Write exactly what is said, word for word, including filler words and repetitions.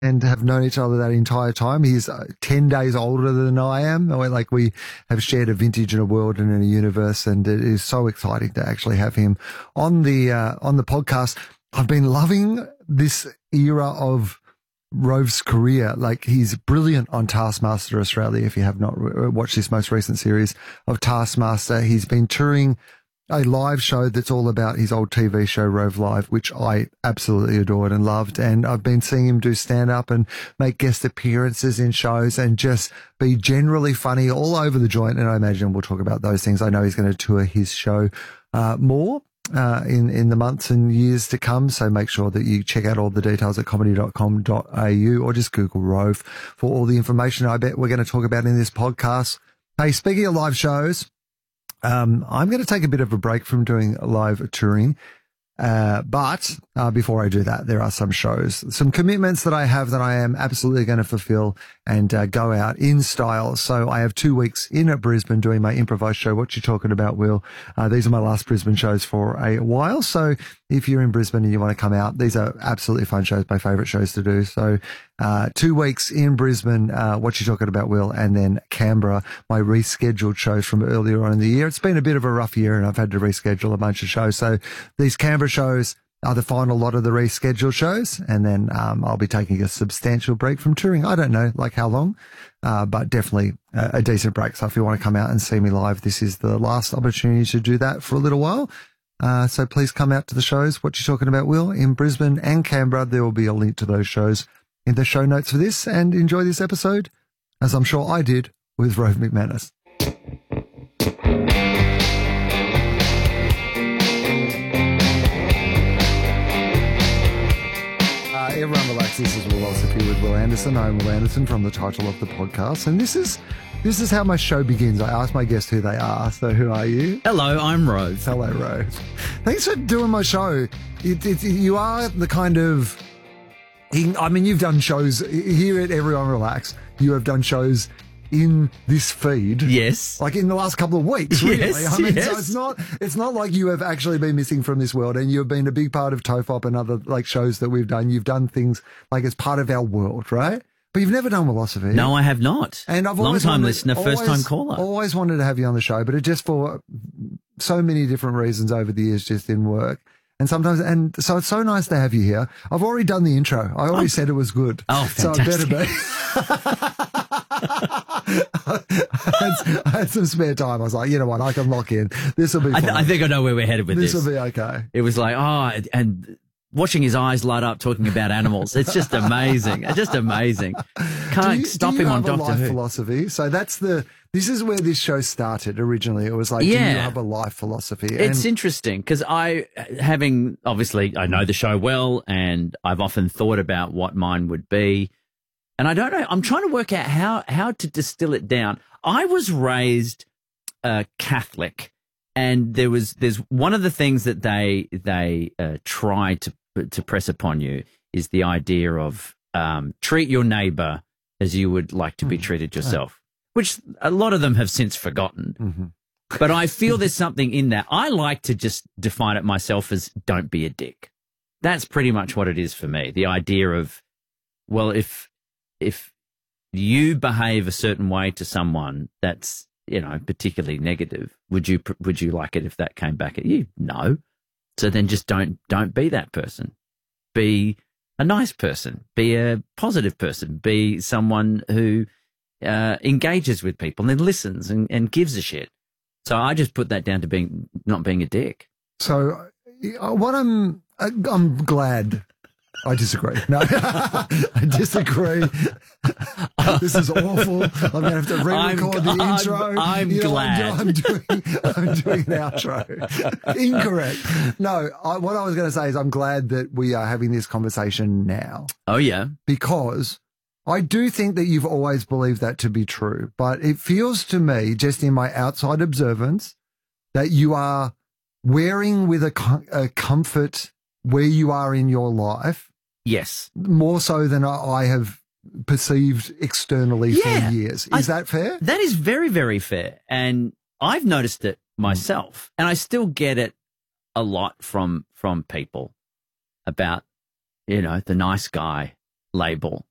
and have known each other that entire time. He's uh, ten days older than I am. We're like we have shared a vintage and a world and in a universe, and it is so exciting to actually have him on the uh, on the podcast. I've been loving this era of Rove's career. Like, he's brilliant on Taskmaster Australia. If you have not re- watched this most recent series of Taskmaster, he's been touring a live show that's all about his old T V show, Rove Live, which I absolutely adored and loved. And I've been seeing him do stand-up and make guest appearances in shows and just be generally funny all over the joint. And I imagine we'll talk about those things. I know he's going to tour his show uh, more uh, in, in the months and years to come. So make sure that you check out all the details at comedy dot com dot a u or just Google Rove for all the information I bet we're going to talk about in this podcast. Hey, speaking of live shows, Um, I'm going to take a bit of a break from doing live touring. Uh, but, uh, before I do that, there are some shows, some commitments that I have that I am absolutely going to fulfill and, uh, go out in style. So I have two weeks in at Brisbane doing my improvised show. What You Talking About, Will? Uh, these are my last Brisbane shows for a while. So if you're in Brisbane and you want to come out, these are absolutely fun shows, my favorite shows to do. So, uh, two weeks in Brisbane, uh, What You Talking About, Will? And then Canberra, my rescheduled shows from earlier on in the year. It's been a bit of a rough year and I've had to reschedule a bunch of shows. So these Canberra shows are the final lot of the rescheduled shows. And then, um, I'll be taking a substantial break from touring. I don't know, like how long, uh, but definitely a, a decent break. So if you want to come out and see me live, this is the last opportunity to do that for a little while. Uh, so please come out to the shows. What You Talking About, Will? In Brisbane and Canberra. There will be a link to those shows in the show notes for this, and enjoy this episode, as I'm sure I did with Rove McManus. Uh, everyone relax. This is Willosophy with Will Anderson. I'm Will Anderson from the title of the podcast, and this is this is how my show begins. I ask my guests who they are. So who are you? Hello, I'm Rove. Hello, Rove. Thanks for doing my show. It, it, you are the kind of... I mean, you've done shows here at Everyone Relax. You have done shows in this feed. Yes. Like in the last couple of weeks, really. Yes, I mean, yes. so it's not, it's not like you have actually been missing from this world, and you've been a big part of Tofop and other like shows that we've done. You've done things like as part of our world, right? But you've never done Willosophy. No, I have not. And I've Long always time wanted, listener, always, first time caller. Always wanted to have you on the show, but it just for so many different reasons over the years just didn't work. And sometimes, and so it's so nice to have you here. I've already done the intro. I already oh. said it was good. Oh, fantastic. So it better be. I, had, I had some spare time. I was like, you know what? I can lock in. This will be I, fine. th- I think I know where we're headed with this. This will be okay. It was like, oh, and watching his eyes light up talking about animals. It's just amazing. It's just amazing. Can't you, stop him on Doctor Who. Do you have a life Who. philosophy? So that's the, this is where this show started originally. It was like, yeah. do you have a life philosophy? It's and, interesting because I, having, obviously, I know the show well and I've often thought about what mine would be. And I don't know, I'm trying to work out how, how to distill it down. I was raised uh, Catholic, and there was, there's one of the things that they, they uh, try to, to press upon you is the idea of um, treat your neighbor as you would like to be mm-hmm. treated yourself, which a lot of them have since forgotten. Mm-hmm. But I feel there's something in that. I like to just define it myself as don't be a dick. That's pretty much what it is for me. The idea of, well, if, if you behave a certain way to someone that's, you know, particularly negative, would you, would you like it if that came back at you? No. So then just don't, don't be that person. Be a nice person, be a positive person, be someone who uh, engages with people and then listens and, and gives a shit. So I just put that down to being, not being a dick. So uh, what I'm, I'm glad I disagree. No, I disagree. This is awful. I'm going to have to re-record I'm, the I'm, intro. I'm you know, glad. I'm, I'm, doing, I'm doing an outro. Incorrect. No, I, what I was going to say is I'm glad that we are having this conversation now. Oh, yeah. Because I do think that you've always believed that to be true. But it feels to me, just in my outside observance, that you are wearing with a, a comfort where you are in your life. Yes. More so than I have perceived externally yeah, for years. Is I, that fair? That is very, very fair. And I've noticed it myself, and I still get it a lot from, from people about, you know, the nice guy label.